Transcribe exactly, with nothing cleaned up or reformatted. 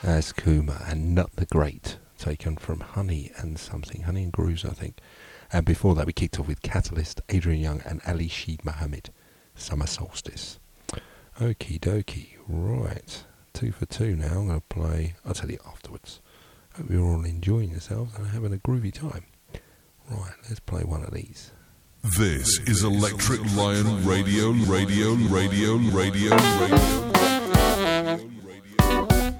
As Kuma and Nut the Great, taken from Honey and Something, Honey and Grooves, I think. And before that, we kicked off with Catalyst, Adrian Young, and Ali Sheed Mohammed, Summer Solstice. Okie dokie, right, two for two now. I'm going to play, I'll tell you afterwards. Hope you're all enjoying yourselves and having a groovy time. Right, let's play one of these. This is Electric Lion Radio, Radio, Radio, Radio, Radio.